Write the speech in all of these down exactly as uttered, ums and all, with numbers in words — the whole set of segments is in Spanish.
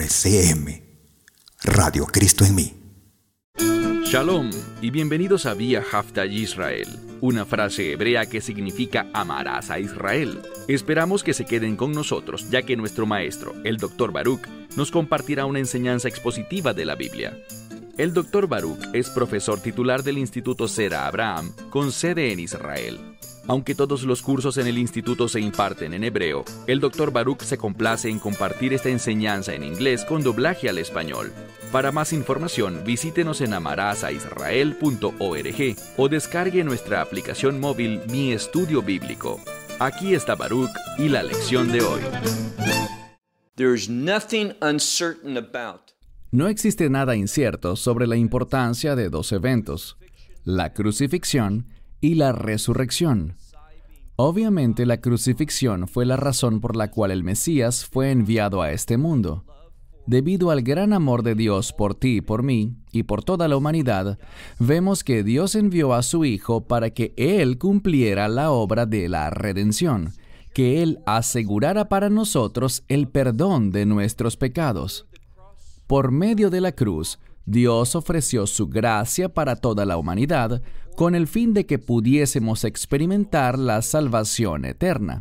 R C M, Radio Cristo en mí. Shalom y bienvenidos a Vía Haftaj Israel, una frase hebrea que significa amarás a Israel. Esperamos que se queden con nosotros, ya que nuestro maestro, el doctor Baruch, nos compartirá una enseñanza expositiva de la Biblia. El doctor Baruch es profesor titular del Instituto Zera Abraham, con sede en Israel. Aunque todos los cursos en el instituto se imparten en hebreo, el doctor Baruch se complace en compartir esta enseñanza en inglés con doblaje al español. Para más información, visítenos en amarasaisrael punto org o descargue nuestra aplicación móvil Mi Estudio Bíblico. Aquí está Baruch y la lección de hoy. There's nothing uncertain about. No existe nada incierto sobre la importancia de dos eventos, la crucifixión y la resurrección. Obviamente, la crucifixión fue la razón por la cual el Mesías fue enviado a este mundo. Debido al gran amor de Dios por ti y por mí, y por toda la humanidad, vemos que Dios envió a su Hijo para que Él cumpliera la obra de la redención, que Él asegurara para nosotros el perdón de nuestros pecados. Por medio de la cruz, Dios ofreció su gracia para toda la humanidad con el fin de que pudiésemos experimentar la salvación eterna.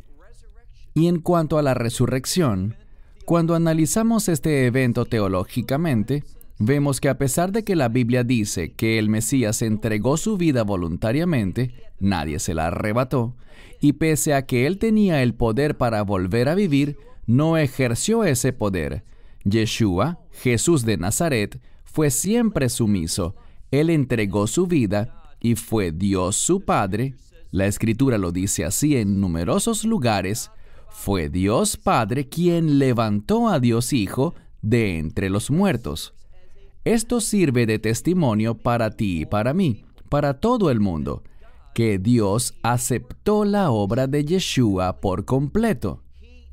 Y en cuanto a la resurrección, cuando analizamos este evento teológicamente, vemos que a pesar de que la Biblia dice que el Mesías entregó su vida voluntariamente, nadie se la arrebató, y pese a que él tenía el poder para volver a vivir, no ejerció ese poder. Yeshua, Jesús de Nazaret, fue siempre sumiso. Él entregó su vida y fue Dios su Padre. La Escritura lo dice así en numerosos lugares. Fue Dios Padre quien levantó a Dios Hijo de entre los muertos. Esto sirve de testimonio para ti y para mí, para todo el mundo, que Dios aceptó la obra de Yeshua por completo.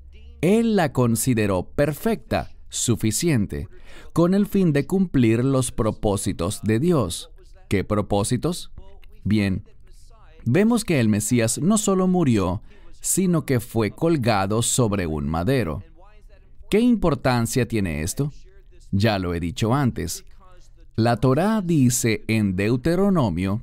Él la consideró perfecta, suficiente, con el fin de cumplir los propósitos de Dios. ¿Qué propósitos? Bien, vemos que el Mesías no solo murió, sino que fue colgado sobre un madero. ¿Qué importancia tiene esto? Ya lo he dicho antes. La Torá dice en Deuteronomio,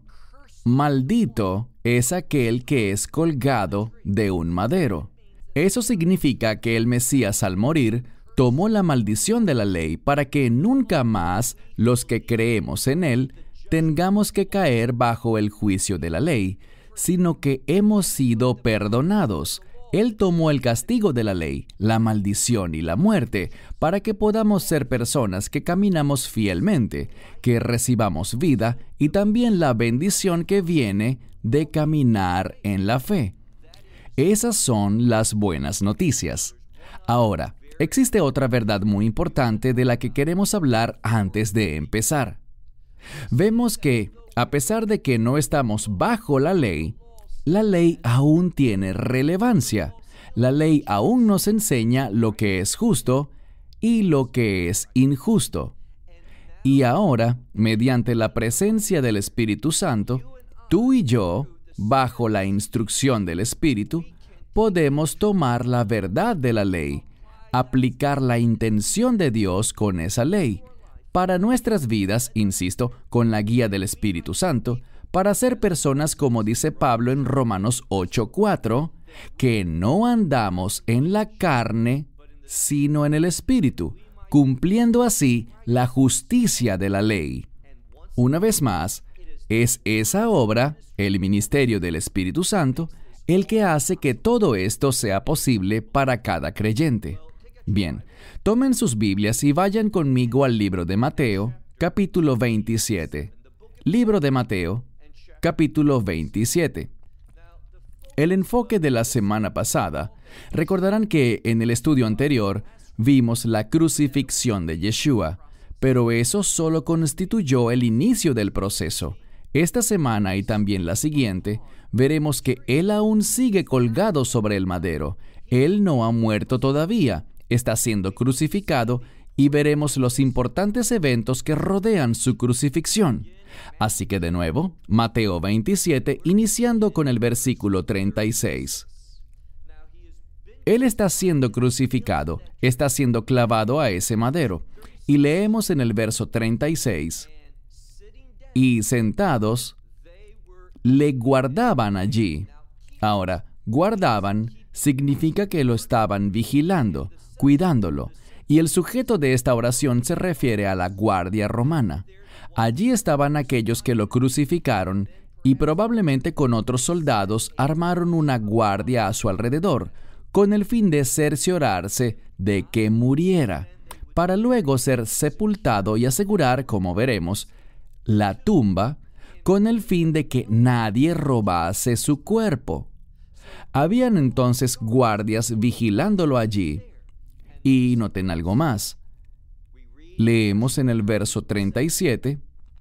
«Maldito es aquel que es colgado de un madero». Eso significa que el Mesías al morir tomó la maldición de la ley para que nunca más los que creemos en Él tengamos que caer bajo el juicio de la ley, sino que hemos sido perdonados. Él tomó el castigo de la ley, la maldición y la muerte, para que podamos ser personas que caminamos fielmente, que recibamos vida y también la bendición que viene de caminar en la fe. Esas son las buenas noticias. Ahora, existe otra verdad muy importante de la que queremos hablar antes de empezar. Vemos que, a pesar de que no estamos bajo la ley, la ley aún tiene relevancia. La ley aún nos enseña lo que es justo y lo que es injusto. Y ahora, mediante la presencia del Espíritu Santo, tú y yo, bajo la instrucción del Espíritu, podemos tomar la verdad de la ley, aplicar la intención de Dios con esa ley, para nuestras vidas, insisto, con la guía del Espíritu Santo, para ser personas como dice Pablo en Romanos ocho cuatro, que no andamos en la carne, sino en el Espíritu, cumpliendo así la justicia de la ley. Una vez más, es esa obra, el ministerio del Espíritu Santo, el que hace que todo esto sea posible para cada creyente. Bien, tomen sus Biblias y vayan conmigo al libro de Mateo, capítulo veintisiete. Libro de Mateo, capítulo veintisiete. El enfoque de la semana pasada, recordarán que en el estudio anterior vimos la crucifixión de Yeshua, pero eso solo constituyó el inicio del proceso. Esta semana y también la siguiente, veremos que Él aún sigue colgado sobre el madero. Él no ha muerto todavía. Está siendo crucificado y veremos los importantes eventos que rodean su crucifixión. Así que de nuevo, Mateo veintisiete, iniciando con el versículo treinta y seis. Él está siendo crucificado, está siendo clavado a ese madero. Y leemos en el verso treinta y seis, y sentados, le guardaban allí. Ahora, guardaban significa que lo estaban vigilando, cuidándolo. Y el sujeto de esta oración se refiere a la guardia romana. Allí estaban aquellos que lo crucificaron y probablemente con otros soldados armaron una guardia a su alrededor, con el fin de cerciorarse de que muriera, para luego ser sepultado y asegurar, como veremos, la tumba, con el fin de que nadie robase su cuerpo. Habían entonces guardias vigilándolo allí. Y noten algo más. Leemos en el verso treinta y siete,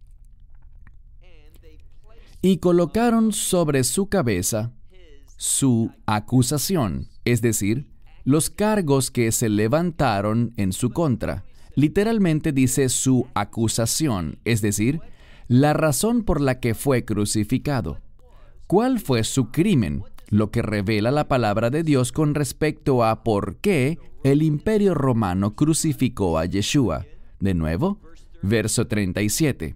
y colocaron sobre su cabeza su acusación, es decir, los cargos que se levantaron en su contra. Literalmente dice su acusación, es decir, la razón por la que fue crucificado. ¿Cuál fue su crimen? Lo que revela la palabra de Dios con respecto a por qué el Imperio Romano crucificó a Yeshua. De nuevo, verso treinta y siete.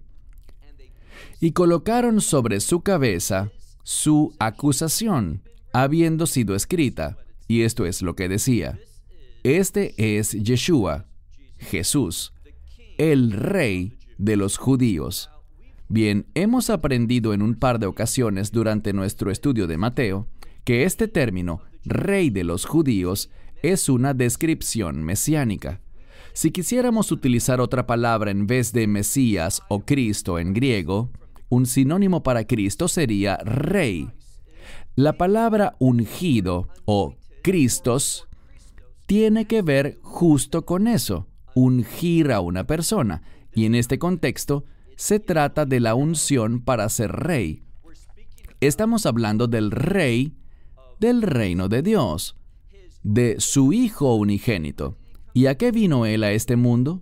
Y colocaron sobre su cabeza su acusación, habiendo sido escrita, y esto es lo que decía: este es Yeshua, Jesús, el Rey de los judíos. Bien, hemos aprendido en un par de ocasiones durante nuestro estudio de Mateo que este término, Rey de los judíos, es una descripción mesiánica. Si quisiéramos utilizar otra palabra en vez de Mesías o Cristo en griego, un sinónimo para Cristo sería Rey. La palabra ungido o Cristos tiene que ver justo con eso, ungir a una persona, y en este contexto se trata de la unción para ser rey. Estamos hablando del rey del reino de Dios, de su Hijo unigénito. ¿Y a qué vino Él a este mundo?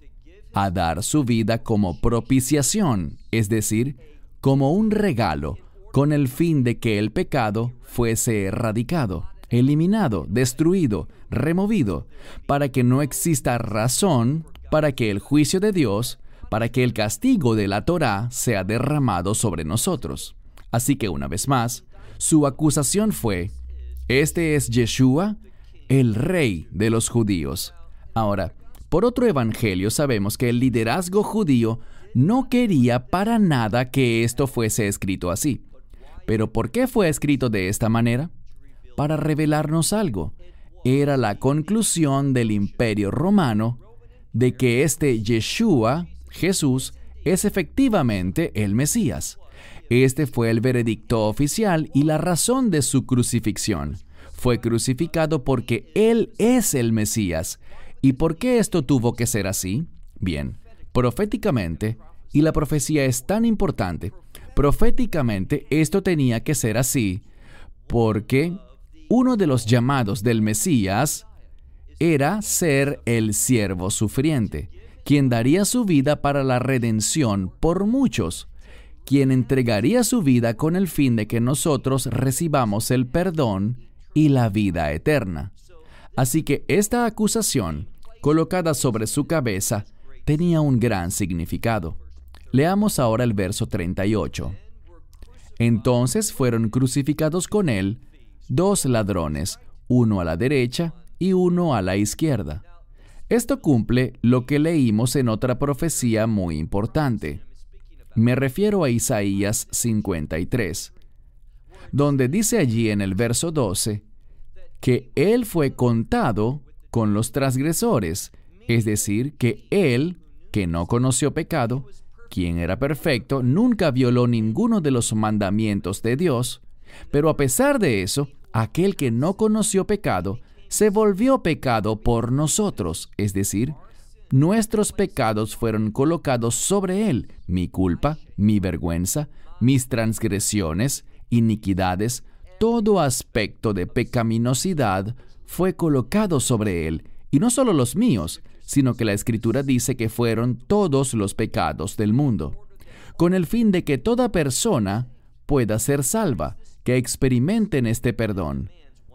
A dar su vida como propiciación, es decir, como un regalo, con el fin de que el pecado fuese erradicado, eliminado, destruido, removido, para que no exista razón para que el juicio de Dios, para que el castigo de la Torá sea derramado sobre nosotros. Así que una vez más, su acusación fue: este es Yeshua, el Rey de los judíos. Ahora, por otro evangelio sabemos que el liderazgo judío no quería para nada que esto fuese escrito así. ¿Pero por qué fue escrito de esta manera? Para revelarnos algo. Era la conclusión del Imperio Romano de que este Yeshua, Jesús, es efectivamente el Mesías. Este fue el veredicto oficial y la razón de su crucifixión. Fue crucificado porque Él es el Mesías. ¿Y por qué esto tuvo que ser así? Bien, proféticamente, y la profecía es tan importante, proféticamente esto tenía que ser así porque uno de los llamados del Mesías era ser el siervo sufriente, quien daría su vida para la redención por muchos, quien entregaría su vida con el fin de que nosotros recibamos el perdón y la vida eterna. Así que esta acusación, colocada sobre su cabeza, tenía un gran significado. Leamos ahora el verso treinta y ocho. Entonces fueron crucificados con él dos ladrones, uno a la derecha y uno a la izquierda. Esto cumple lo que leímos en otra profecía muy importante. Me refiero a Isaías cincuenta y tres, donde dice allí en el verso doce que él fue contado con los transgresores, es decir, que él, que no conoció pecado, quien era perfecto, nunca violó ninguno de los mandamientos de Dios, pero a pesar de eso, aquel que no conoció pecado, se volvió pecado por nosotros, es decir, nuestros pecados fueron colocados sobre él, mi culpa, mi vergüenza, mis transgresiones, iniquidades, todo aspecto de pecaminosidad fue colocado sobre él, y no solo los míos, sino que la Escritura dice que fueron todos los pecados del mundo, con el fin de que toda persona pueda ser salva, que experimenten este perdón.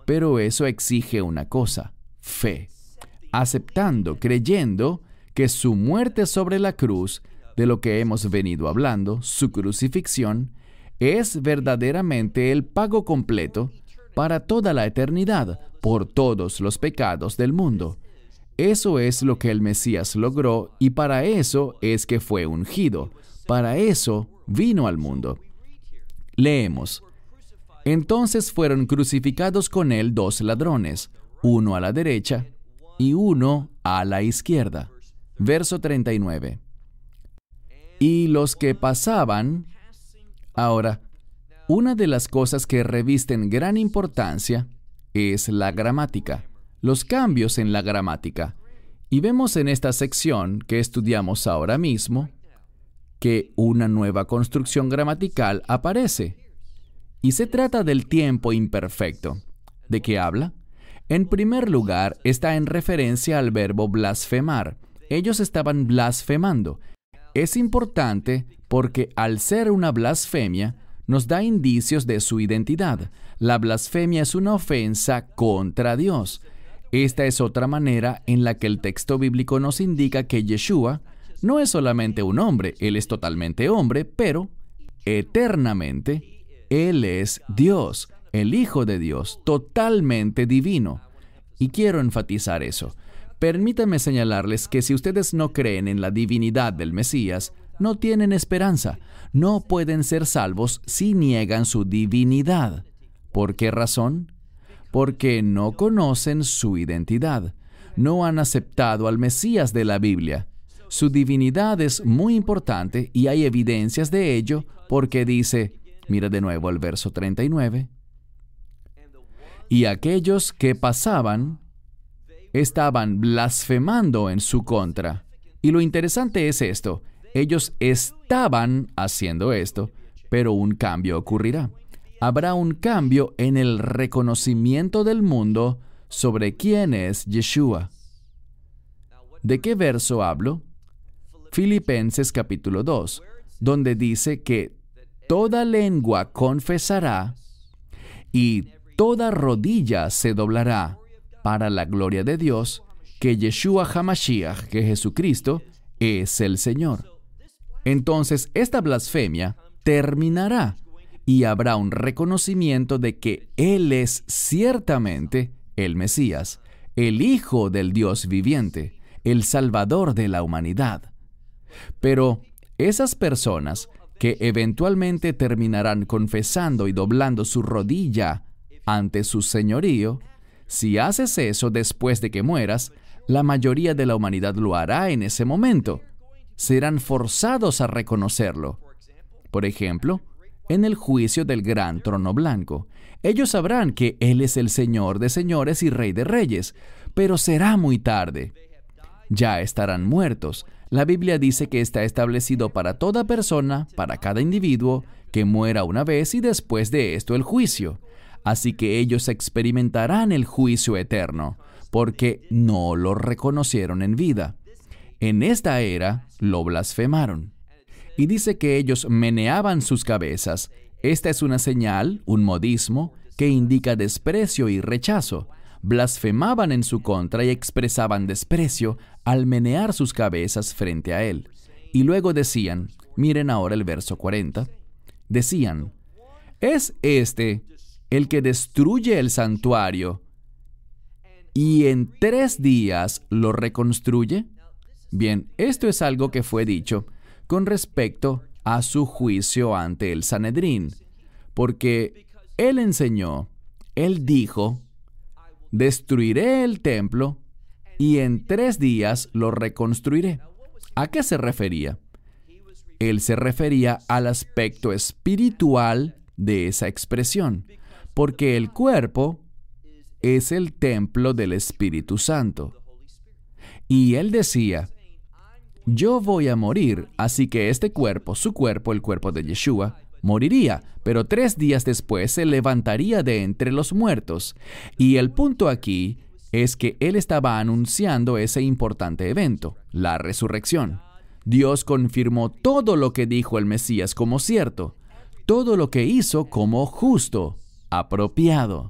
Pero eso exige una cosa: fe. Aceptando, creyendo que su muerte sobre la cruz, de lo que hemos venido hablando, su crucifixión, es verdaderamente el pago completo para toda la eternidad por todos los pecados del mundo. Eso es lo que el Mesías logró, y para eso es que fue ungido. Para eso vino al mundo. Leemos: entonces fueron crucificados con él dos ladrones, uno a la derecha y uno a la izquierda. Verso treinta y nueve. Y los que pasaban... Ahora, una de las cosas que revisten gran importancia es la gramática, los cambios en la gramática. Y vemos en esta sección que estudiamos ahora mismo que una nueva construcción gramatical aparece. Y se trata del tiempo imperfecto. ¿De qué habla? En primer lugar, está en referencia al verbo blasfemar. Ellos estaban blasfemando. Es importante porque al ser una blasfemia, nos da indicios de su identidad. La blasfemia es una ofensa contra Dios. Esta es otra manera en la que el texto bíblico nos indica que Yeshua no es solamente un hombre, Él es totalmente hombre, pero eternamente Él es Dios, el Hijo de Dios, totalmente divino. Y quiero enfatizar eso. Permítanme señalarles que si ustedes no creen en la divinidad del Mesías, no tienen esperanza. No pueden ser salvos si niegan su divinidad. ¿Por qué razón? Porque no conocen su identidad. No han aceptado al Mesías de la Biblia. Su divinidad es muy importante y hay evidencias de ello porque dice, mira de nuevo el verso treinta y nueve, y aquellos que pasaban estaban blasfemando en su contra. Y lo interesante es esto, ellos estaban haciendo esto, pero un cambio ocurrirá. Habrá un cambio en el reconocimiento del mundo sobre quién es Yeshua. ¿De qué verso hablo? Filipenses capítulo dos, donde dice que toda lengua confesará y toda rodilla se doblará para la gloria de Dios, que Yeshua HaMashiach, que Jesucristo, es el Señor. Entonces, esta blasfemia terminará y habrá un reconocimiento de que Él es ciertamente el Mesías, el Hijo del Dios viviente, el Salvador de la humanidad. Pero esas personas que eventualmente terminarán confesando y doblando su rodilla ante su señorío, si haces eso después de que mueras, la mayoría de la humanidad lo hará en ese momento. Serán forzados a reconocerlo. Por ejemplo, en el juicio del gran trono blanco, ellos sabrán que Él es el Señor de señores y Rey de reyes, pero será muy tarde. Ya estarán muertos. La Biblia dice que está establecido para toda persona, para cada individuo, que muera una vez y después de esto el juicio. Así que ellos experimentarán el juicio eterno, porque no lo reconocieron en vida. En esta era lo blasfemaron. Y dice que ellos meneaban sus cabezas. Esta es una señal, un modismo, que indica desprecio y rechazo. Blasfemaban en su contra y expresaban desprecio al menear sus cabezas frente a Él. Y luego decían, miren ahora el verso cuarenta, decían, ¿es este el que destruye el santuario y en tres días lo reconstruye? Bien, esto es algo que fue dicho con respecto a su juicio ante el Sanedrín, porque Él enseñó, Él dijo, destruiré el templo y en tres días lo reconstruiré. ¿A qué se refería? Él se refería al aspecto espiritual de esa expresión, porque el cuerpo es el templo del Espíritu Santo. Y Él decía, yo voy a morir, así que este cuerpo, su cuerpo, el cuerpo de Yeshua, moriría, pero tres días después se levantaría de entre los muertos. Y el punto aquí es que Él estaba anunciando ese importante evento, la resurrección. Dios confirmó todo lo que dijo el Mesías como cierto, todo lo que hizo como justo, apropiado.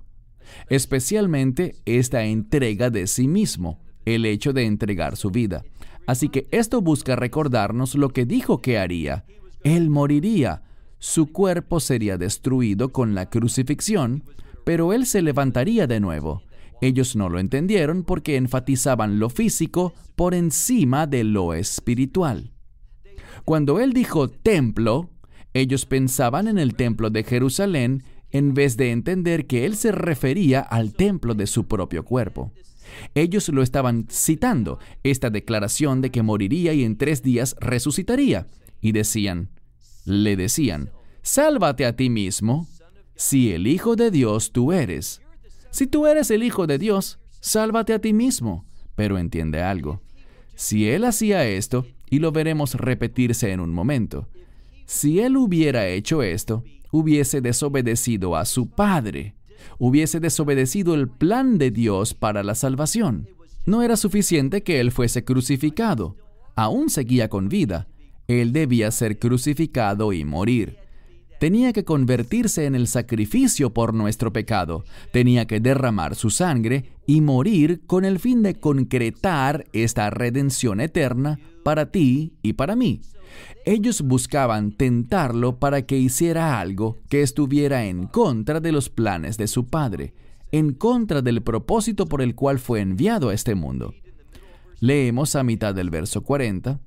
especialmente esta entrega de sí mismo, el hecho de entregar su vida. Así que esto busca recordarnos lo que dijo que haría. Él moriría, su cuerpo sería destruido con la crucifixión, pero Él se levantaría de nuevo. Ellos no lo entendieron porque enfatizaban lo físico por encima de lo espiritual. Cuando Él dijo templo, ellos pensaban en el templo de Jerusalén en vez de entender que Él se refería al templo de su propio cuerpo. Ellos lo estaban citando, esta declaración de que moriría y en tres días resucitaría, y decían, le decían, sálvate a ti mismo, si el Hijo de Dios tú eres. Si tú eres el Hijo de Dios, sálvate a ti mismo. Pero entiende algo. Si Él hacía esto, y lo veremos repetirse en un momento, si Él hubiera hecho esto, hubiese desobedecido a su Padre, hubiese desobedecido el plan de Dios para la salvación. No era suficiente que Él fuese crucificado, aún seguía con vida. Él debía ser crucificado y morir. Tenía que convertirse en el sacrificio por nuestro pecado. Tenía que derramar su sangre y morir con el fin de concretar esta redención eterna para ti y para mí. Ellos buscaban tentarlo para que hiciera algo que estuviera en contra de los planes de su Padre, en contra del propósito por el cual fue enviado a este mundo. Leemos a mitad del verso cuarenta.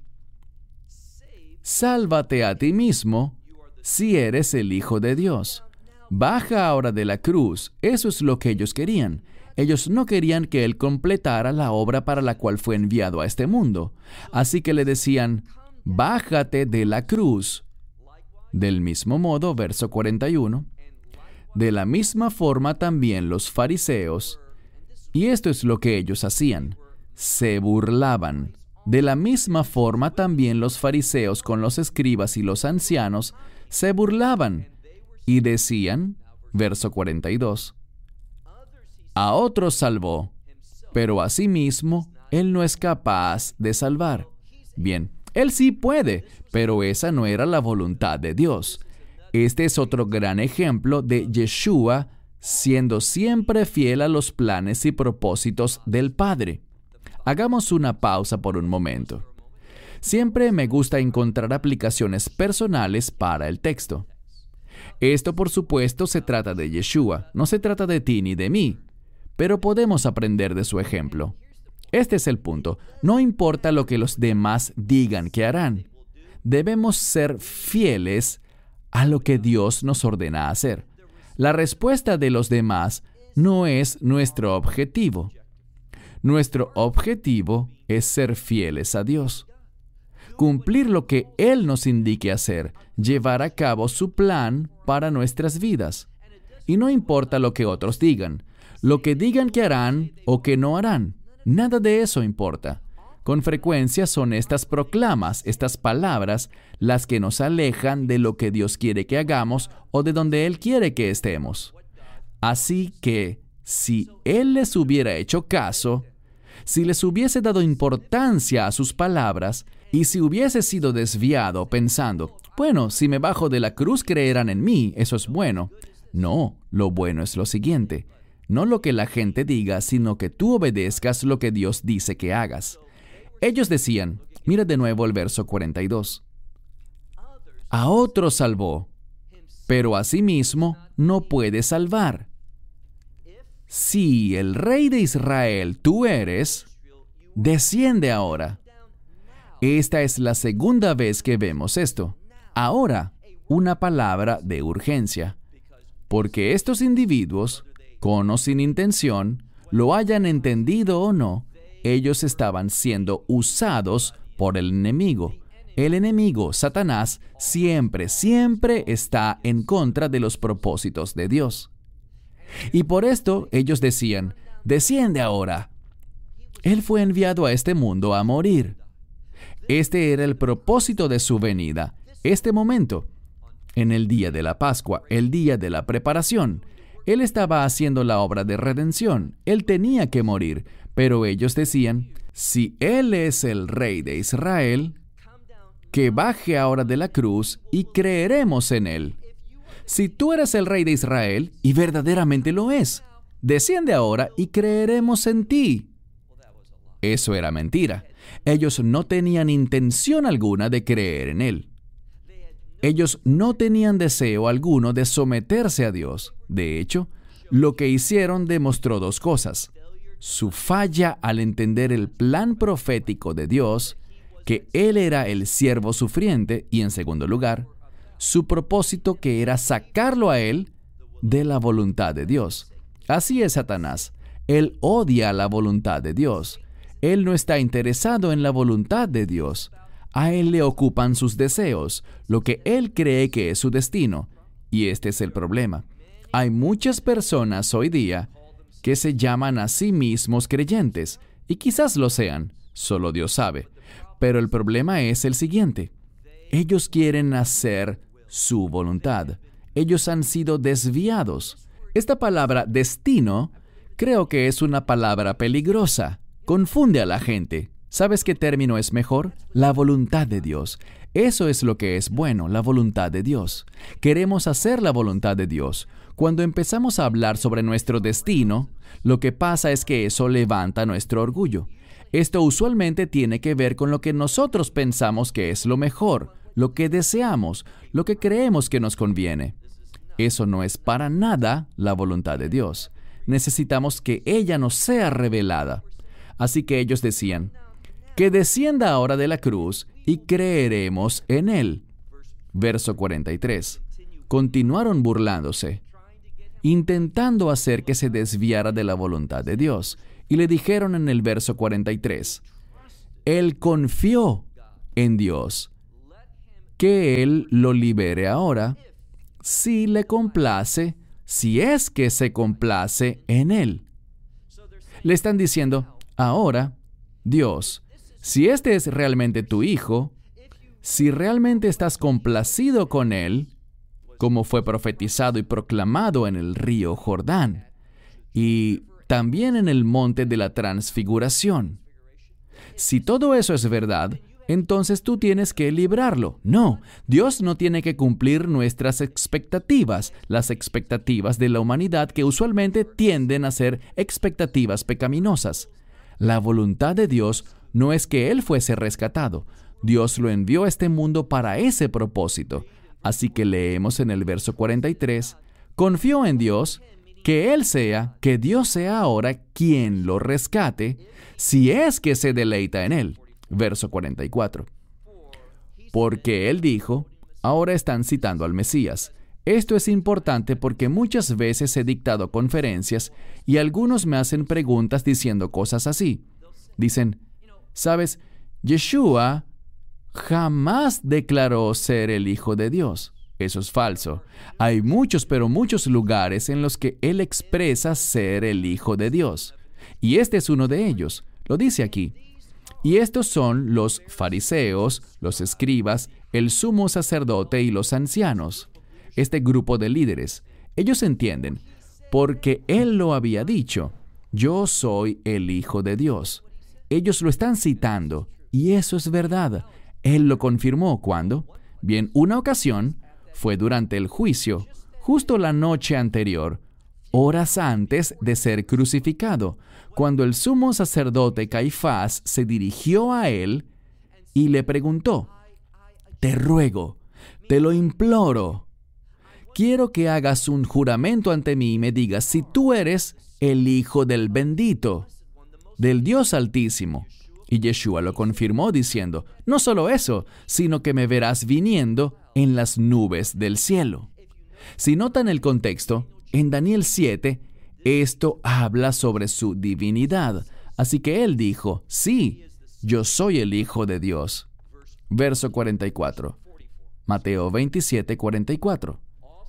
Sálvate a ti mismo si eres el Hijo de Dios. Baja ahora de la cruz. Eso es lo que ellos querían. Ellos no querían que Él completara la obra para la cual fue enviado a este mundo. Así que le decían, bájate de la cruz. Del mismo modo, verso cuarenta y uno, de la misma forma también los fariseos, y esto es lo que ellos hacían, se burlaban. De la misma forma también los fariseos con los escribas y los ancianos se burlaban y decían, verso cuarenta y dos, a otros salvó, pero a sí mismo Él no es capaz de salvar. Bien, Él sí puede, pero esa no era la voluntad de Dios. Este es otro gran ejemplo de Yeshua siendo siempre fiel a los planes y propósitos del Padre. Hagamos una pausa por un momento. Siempre me gusta encontrar aplicaciones personales para el texto. Esto, por supuesto, se trata de Yeshua, no se trata de ti ni de mí, pero podemos aprender de su ejemplo. Este es el punto. No importa lo que los demás digan que harán. Debemos ser fieles a lo que Dios nos ordena hacer. La respuesta de los demás no es nuestro objetivo. Nuestro objetivo es ser fieles a Dios. Cumplir lo que Él nos indique hacer, llevar a cabo su plan para nuestras vidas. Y no importa lo que otros digan, lo que digan que harán o que no harán, nada de eso importa. Con frecuencia son estas proclamas, estas palabras, las que nos alejan de lo que Dios quiere que hagamos o de donde Él quiere que estemos. Así que, si Él les hubiera hecho caso, si les hubiese dado importancia a sus palabras, y si hubiese sido desviado pensando, bueno, si me bajo de la cruz creerán en mí, eso es bueno. No, lo bueno es lo siguiente, no lo que la gente diga, sino que tú obedezcas lo que Dios dice que hagas. Ellos decían, mira de nuevo el verso cuarenta y dos, a otros salvó, pero a sí mismo no puede salvar. Si el Rey de Israel tú eres, desciende ahora. Esta es la segunda vez que vemos esto. Ahora, una palabra de urgencia. Porque estos individuos, con o sin intención, lo hayan entendido o no, ellos estaban siendo usados por el enemigo. El enemigo, Satanás, siempre, siempre está en contra de los propósitos de Dios. Y por esto ellos decían, desciende ahora. Él fue enviado a este mundo a morir. Este era el propósito de su venida, este momento. En el día de la Pascua, el día de la preparación, Él estaba haciendo la obra de redención. Él tenía que morir, pero ellos decían, si Él es el Rey de Israel, que baje ahora de la cruz y creeremos en Él. Si tú eres el Rey de Israel, y verdaderamente lo es, desciende ahora y creeremos en ti. Eso era mentira. Ellos no tenían intención alguna de creer en Él. Ellos no tenían deseo alguno de someterse a Dios. De hecho, lo que hicieron demostró dos cosas: su falla al entender el plan profético de Dios, que Él era el siervo sufriente, y en segundo lugar, su propósito, que era sacarlo a Él de la voluntad de Dios. Así es Satanás. Él odia la voluntad de Dios. Él no está interesado en la voluntad de Dios. A Él le ocupan sus deseos, lo que Él cree que es su destino. Y este es el problema. Hay muchas personas hoy día que se llaman a sí mismos creyentes, y quizás lo sean, solo Dios sabe. Pero el problema es el siguiente: ellos quieren hacer su voluntad. Ellos han sido desviados. Esta palabra destino creo que es una palabra peligrosa. Confunde a la gente. ¿Sabes qué término es mejor? La voluntad de Dios. Eso es lo que es bueno, la voluntad de Dios. Queremos hacer la voluntad de Dios. Cuando empezamos a hablar sobre nuestro destino, lo que pasa es que eso levanta nuestro orgullo. Esto usualmente tiene que ver con lo que nosotros pensamos que es lo mejor, lo que deseamos, lo que creemos que nos conviene. Eso no es para nada la voluntad de Dios. Necesitamos que ella nos sea revelada. Así que ellos decían: que descienda ahora de la cruz y creeremos en Él. Verso cuarenta y tres. Continuaron burlándose, intentando hacer que se desviara de la voluntad de Dios. Y le dijeron en el verso cuarenta y tres, Él confió en Dios, que Él lo libere ahora, si le complace, si es que se complace en Él. Le están diciendo: ahora, Dios, si este es realmente tu Hijo, si realmente estás complacido con Él, como fue profetizado y proclamado en el río Jordán, y también en el monte de la transfiguración. Si todo eso es verdad, entonces tú tienes que librarlo. No, Dios no tiene que cumplir nuestras expectativas, las expectativas de la humanidad, que usualmente tienden a ser expectativas pecaminosas. La voluntad de Dios no es que Él fuese rescatado. Dios lo envió a este mundo para ese propósito. Así que leemos en el verso cuarenta y tres, confió en Dios, que Él sea, que Dios sea ahora quien lo rescate, si es que se deleita en Él. Verso cuarenta y cuatro. Porque Él dijo, ahora están citando al Mesías. Esto es importante porque muchas veces he dictado conferencias y algunos me hacen preguntas diciendo cosas así. Dicen, ¿sabes? Yeshua jamás declaró ser el Hijo de Dios. Eso es falso. Hay muchos, pero muchos lugares en los que Él expresa ser el Hijo de Dios. Y este es uno de ellos. Lo dice aquí. Y estos son los fariseos, los escribas, el sumo sacerdote y los ancianos. Este grupo de líderes. Ellos entienden, porque Él lo había dicho, yo soy el Hijo de Dios. Ellos lo están citando, y eso es verdad. Él lo confirmó, ¿cuándo? Bien, una ocasión fue durante el juicio, justo la noche anterior, horas antes de ser crucificado, cuando el sumo sacerdote Caifás se dirigió a él y le preguntó, te ruego, te lo imploro, quiero que hagas un juramento ante mí y me digas si tú eres el Hijo del bendito, del Dios Altísimo. Y Yeshua lo confirmó diciendo, no solo eso, sino que me verás viniendo en las nubes del cielo. Si notan el contexto, en Daniel siete, esto habla sobre su divinidad. Así que él dijo, sí, yo soy el Hijo de Dios. Verso cuarenta y cuatro. Mateo veintisiete, cuarenta y cuatro.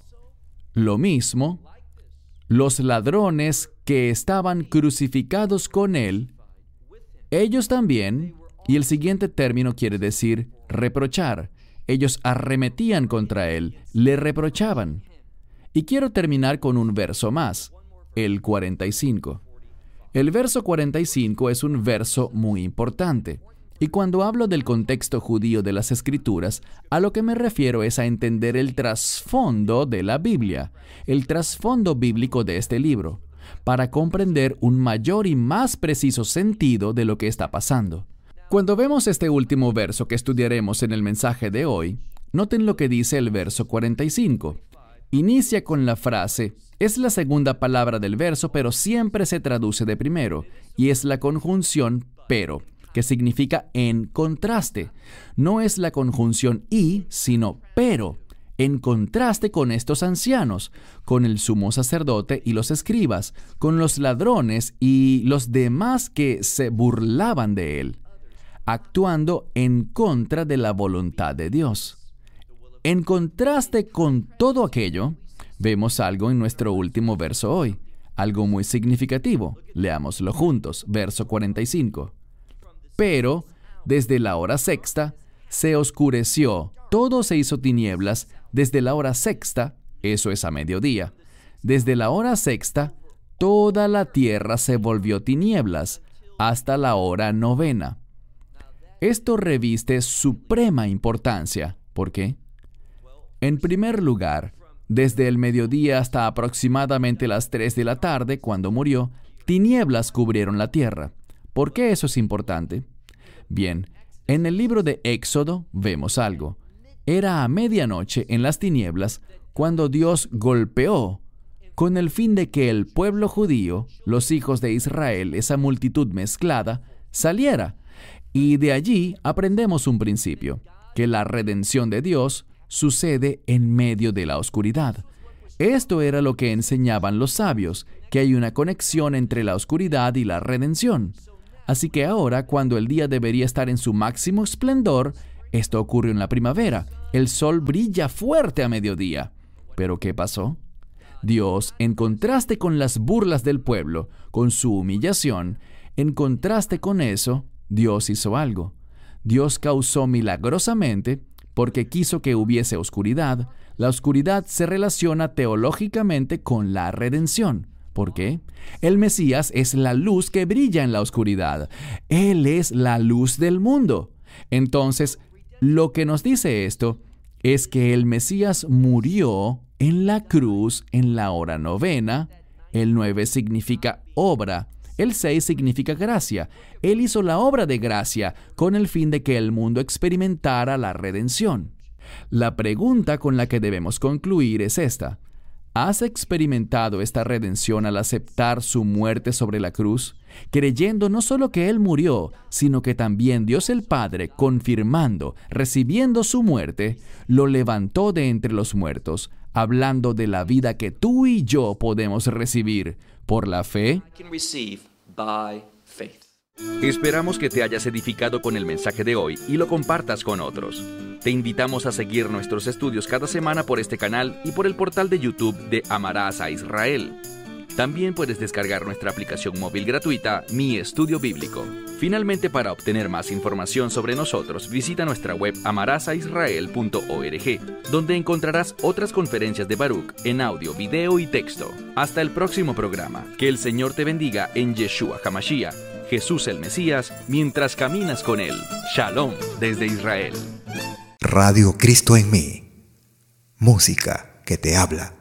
Lo mismo, los ladrones que estaban crucificados con él, ellos también, y el siguiente término quiere decir reprochar. Ellos arremetían contra él, le reprochaban. Y quiero terminar con un verso más, el cuarenta y cinco. El verso cuarenta y cinco es un verso muy importante. Y cuando hablo del contexto judío de las Escrituras, a lo que me refiero es a entender el trasfondo de la Biblia, el trasfondo bíblico de este libro. para comprender un mayor y más preciso sentido de lo que está pasando. Cuando vemos este último verso que estudiaremos en el mensaje de hoy, noten lo que dice el verso cuarenta y cinco. Inicia con la frase, es la segunda palabra del verso, pero siempre se traduce de primero, y es la conjunción pero, que significa en contraste. No es la conjunción y, sino pero, en contraste con estos ancianos, con el sumo sacerdote y los escribas, con los ladrones y los demás que se burlaban de él, actuando en contra de la voluntad de Dios. En contraste con todo aquello, vemos algo en nuestro último verso hoy, algo muy significativo. Leámoslo juntos, verso cuarenta y cinco. Pero, desde la hora sexta, se oscureció, todo se hizo tinieblas, desde la hora sexta, eso es a mediodía, desde la hora sexta, toda la tierra se volvió tinieblas, hasta la hora novena. Esto reviste suprema importancia. ¿Por qué? En primer lugar, desde el mediodía hasta aproximadamente las tres de la tarde, cuando murió, tinieblas cubrieron la tierra. ¿Por qué eso es importante? Bien, en el libro de Éxodo vemos algo. Era a medianoche en las tinieblas cuando Dios golpeó con el fin de que el pueblo judío, los hijos de Israel, esa multitud mezclada, saliera. Y de allí aprendemos un principio, que la redención de Dios sucede en medio de la oscuridad. Esto era lo que enseñaban los sabios, que hay una conexión entre la oscuridad y la redención. Así que ahora, cuando el día debería estar en su máximo esplendor, esto ocurrió en la primavera. El sol brilla fuerte a mediodía. ¿Pero qué pasó? Dios, en contraste con las burlas del pueblo, con su humillación, en contraste con eso, Dios hizo algo. Dios causó milagrosamente, porque quiso que hubiese oscuridad. La oscuridad se relaciona teológicamente con la redención. ¿Por qué? El Mesías es la luz que brilla en la oscuridad. Él es la luz del mundo. Entonces, lo que nos dice esto es que el Mesías murió en la cruz en la hora novena. El nueve significa obra. El seis significa gracia. Él hizo la obra de gracia con el fin de que el mundo experimentara la redención. La pregunta con la que debemos concluir es esta. ¿Has experimentado esta redención al aceptar su muerte sobre la cruz, creyendo no solo que Él murió, sino que también Dios el Padre, confirmando, recibiendo su muerte, lo levantó de entre los muertos, hablando de la vida que tú y yo podemos recibir por la fe? Esperamos que te hayas edificado con el mensaje de hoy y lo compartas con otros. Te invitamos a seguir nuestros estudios cada semana por este canal y por el portal de YouTube de Amarás a Israel. También puedes descargar nuestra aplicación móvil gratuita, Mi Estudio Bíblico. Finalmente, para obtener más información sobre nosotros, visita nuestra web amarás a israel punto org, donde encontrarás otras conferencias de Baruch en audio, video y texto. Hasta el próximo programa. Que el Señor te bendiga en Yeshua HaMashiach, Jesús el Mesías, mientras caminas con Él. Shalom desde Israel. Radio Cristo en mí. Música que te habla.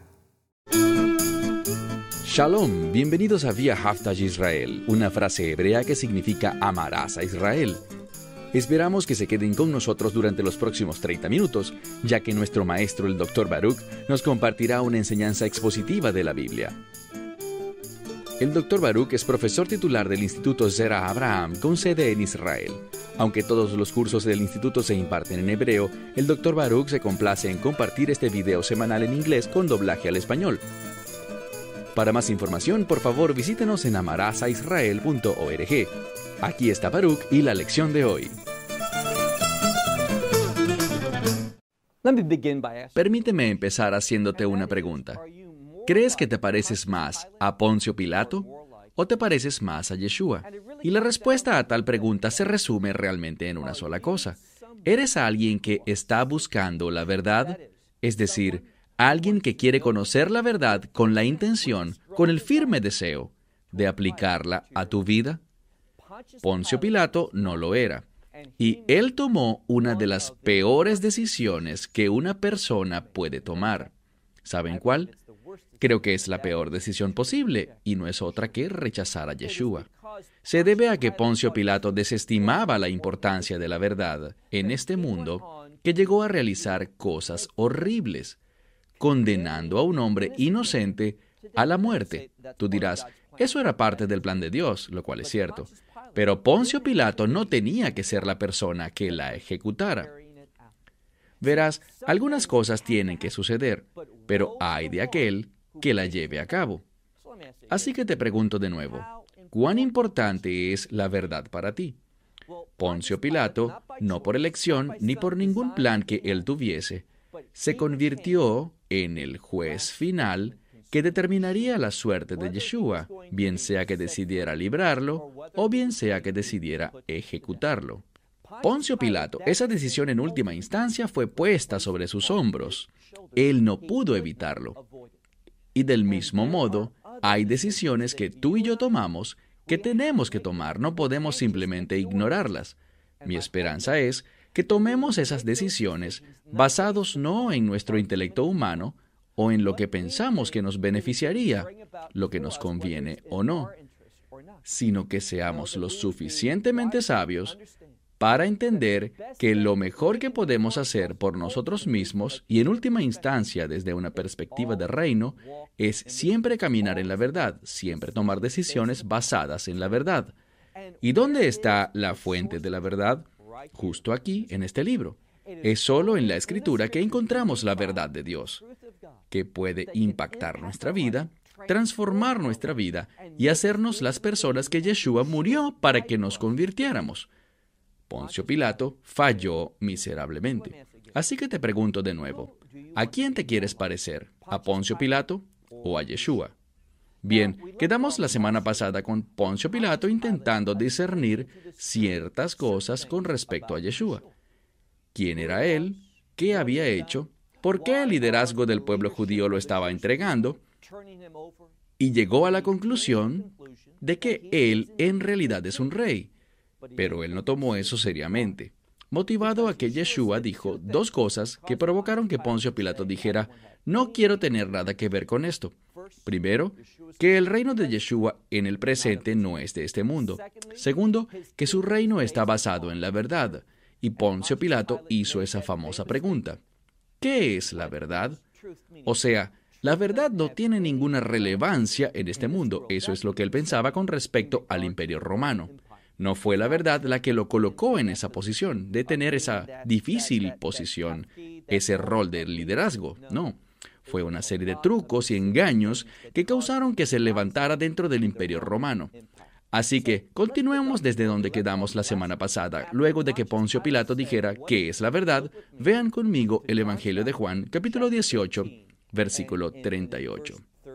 Shalom, bienvenidos a Vía Haftach Israel, una frase hebrea que significa amarás a Israel. Esperamos que se queden con nosotros durante los próximos treinta minutos, ya que nuestro maestro, el doctor Baruch, nos compartirá una enseñanza expositiva de la Biblia. El doctor Baruch es profesor titular del Instituto Zera Abraham, con sede en Israel. Aunque todos los cursos del instituto se imparten en hebreo, el doctor Baruch se complace en compartir este video semanal en inglés con doblaje al español. Para más información, por favor, visítenos en amarás a israel punto org. Aquí está Baruch y la lección de hoy. Permíteme empezar haciéndote una pregunta. ¿Crees que te pareces más a Poncio Pilato o te pareces más a Yeshua? Y la respuesta a tal pregunta se resume realmente en una sola cosa. ¿Eres alguien que está buscando la verdad? Es decir, alguien que quiere conocer la verdad con la intención, con el firme deseo, de aplicarla a tu vida. Poncio Pilato no lo era. Y él tomó una de las peores decisiones que una persona puede tomar. ¿Saben cuál? Creo que es la peor decisión posible, y no es otra que rechazar a Yeshua. Se debe a que Poncio Pilato desestimaba la importancia de la verdad en este mundo, que llegó a realizar cosas horribles, condenando a un hombre inocente a la muerte. Tú dirás, eso era parte del plan de Dios, lo cual es cierto. Pero Poncio Pilato no tenía que ser la persona que la ejecutara. Verás, algunas cosas tienen que suceder, pero hay de aquel que la lleve a cabo. Así que te pregunto de nuevo, ¿cuán importante es la verdad para ti? Poncio Pilato, no por elección ni por ningún plan que él tuviese, se convirtió en el juez final que determinaría la suerte de Yeshua, bien sea que decidiera librarlo o bien sea que decidiera ejecutarlo. Poncio Pilato, esa decisión en última instancia fue puesta sobre sus hombros. Él no pudo evitarlo. Y del mismo modo, hay decisiones que tú y yo tomamos que tenemos que tomar, no podemos simplemente ignorarlas. Mi esperanza es que tomemos esas decisiones basados no en nuestro intelecto humano o en lo que pensamos que nos beneficiaría, lo que nos conviene o no, sino que seamos lo suficientemente sabios para entender que lo mejor que podemos hacer por nosotros mismos, y en última instancia desde una perspectiva de reino, es siempre caminar en la verdad, siempre tomar decisiones basadas en la verdad. ¿Y dónde está la fuente de la verdad? Justo aquí, en este libro. Es solo en la Escritura que encontramos la verdad de Dios, que puede impactar nuestra vida, transformar nuestra vida y hacernos las personas que Yeshua murió para que nos convirtiéramos. Poncio Pilato falló miserablemente. Así que te pregunto de nuevo, ¿a quién te quieres parecer? ¿A Poncio Pilato o a Yeshua? Bien, quedamos la semana pasada con Poncio Pilato intentando discernir ciertas cosas con respecto a Yeshua. ¿Quién era él? ¿Qué había hecho? ¿Por qué el liderazgo del pueblo judío lo estaba entregando? Y llegó a la conclusión de que él en realidad es un rey. Pero él no tomó eso seriamente, motivado a que Yeshua dijo dos cosas que provocaron que Poncio Pilato dijera, no quiero tener nada que ver con esto. Primero, que el reino de Yeshua en el presente no es de este mundo. Segundo, que su reino está basado en la verdad. Y Poncio Pilato hizo esa famosa pregunta, ¿qué es la verdad? O sea, la verdad no tiene ninguna relevancia en este mundo. Eso es lo que él pensaba con respecto al Imperio Romano. No fue la verdad la que lo colocó en esa posición, de tener esa difícil posición, ese rol de liderazgo. No, fue una serie de trucos y engaños que causaron que se levantara dentro del Imperio Romano. Así que continuemos desde donde quedamos la semana pasada. Luego de que Poncio Pilato dijera qué es la verdad, vean conmigo el Evangelio de Juan, capítulo dieciocho, versículo treinta y ocho.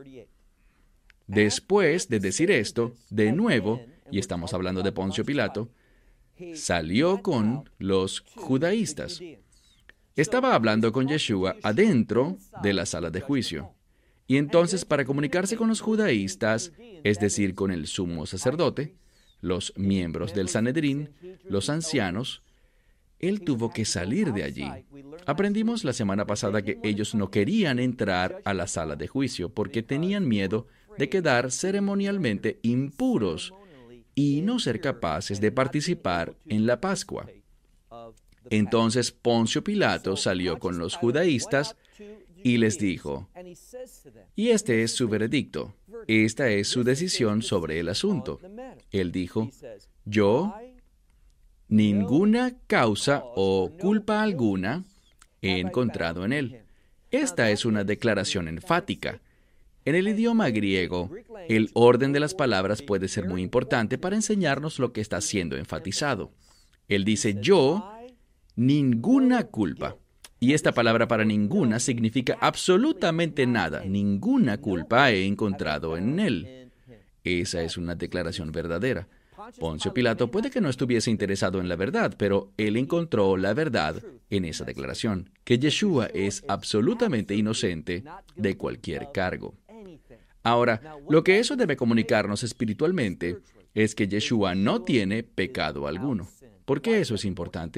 Después de decir esto, de nuevo, y estamos hablando de Poncio Pilato, salió con los judaístas. Estaba hablando con Yeshua adentro de la sala de juicio. Y entonces, para comunicarse con los judaístas, es decir, con el sumo sacerdote, los miembros del Sanedrín, los ancianos, él tuvo que salir de allí. Aprendimos la semana pasada que ellos no querían entrar a la sala de juicio porque tenían miedo de quedar ceremonialmente impuros y no ser capaces de participar en la Pascua. Entonces Poncio Pilato salió con los judaístas y les dijo, y este es su veredicto, esta es su decisión sobre el asunto. Él dijo, yo, ninguna causa o culpa alguna he encontrado en él. Esta es una declaración enfática. En el idioma griego, el orden de las palabras puede ser muy importante para enseñarnos lo que está siendo enfatizado. Él dice, yo, ninguna culpa. Y esta palabra para ninguna significa absolutamente nada. Ninguna culpa he encontrado en él. Esa es una declaración verdadera. Poncio Pilato puede que no estuviese interesado en la verdad, pero él encontró la verdad en esa declaración, que Yeshua es absolutamente inocente de cualquier cargo. Ahora, lo que eso debe comunicarnos espiritualmente es que Yeshua no tiene pecado alguno. ¿Por qué eso es importante?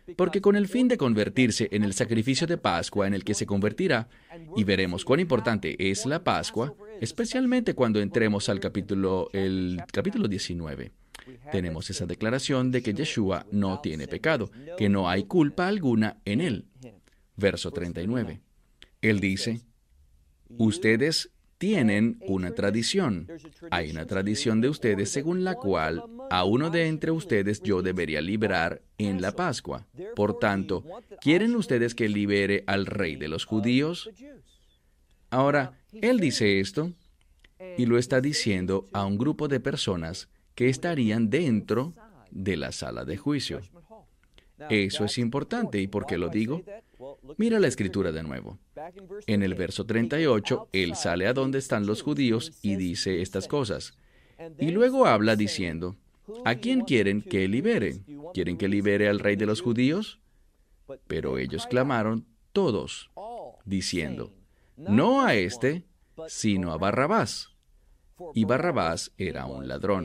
porque con el fin de convertirse en el sacrificio de Pascua en el que se convertirá, y veremos cuán importante es la Pascua, especialmente cuando entremos al capítulo, el capítulo diecinueve. Tenemos esa declaración de que Yeshua no tiene pecado, que no hay culpa alguna en él. Verso treinta y nueve. Él dice, ustedes tienen una tradición. Hay una tradición de ustedes según la cual a uno de entre ustedes yo debería liberar en la Pascua. Por tanto, ¿quieren ustedes que libere al rey de los judíos? Ahora, él dice esto y lo está diciendo a un grupo de personas que estarían dentro de la sala de juicio. Eso es importante. ¿Y por qué lo digo? Mira la escritura de nuevo. En el verso treinta y ocho, él sale a donde están los judíos y dice estas cosas. Y luego habla diciendo, ¿a quién quieren que libere? ¿Quieren que libere al rey de los judíos? Pero ellos clamaron todos, diciendo, no a este, sino a Barrabás. Y Barrabás era un ladrón.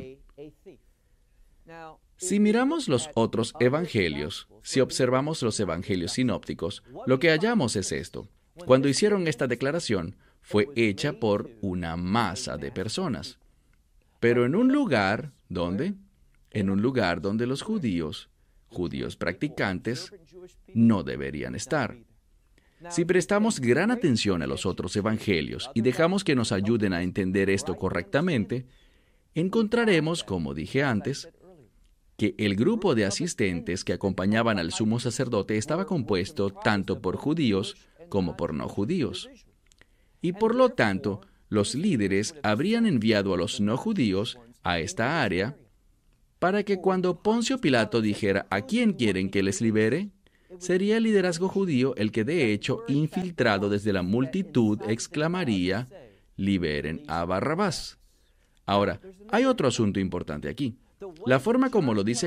Si miramos los otros evangelios, si observamos los evangelios sinópticos, lo que hallamos es esto. Cuando hicieron esta declaración, fue hecha por una masa de personas. Pero en un lugar, ¿dónde? En un lugar donde los judíos, judíos practicantes, no deberían estar. Si prestamos gran atención a los otros evangelios y dejamos que nos ayuden a entender esto correctamente, encontraremos, como dije antes, que el grupo de asistentes que acompañaban al sumo sacerdote estaba compuesto tanto por judíos como por no judíos. Y por lo tanto, los líderes habrían enviado a los no judíos a esta área para que cuando Poncio Pilato dijera ¿a quién quieren que les libere?, sería el liderazgo judío el que de hecho, infiltrado desde la multitud, exclamaría liberen a Barrabás. Ahora, hay otro asunto importante aquí. La forma como lo dice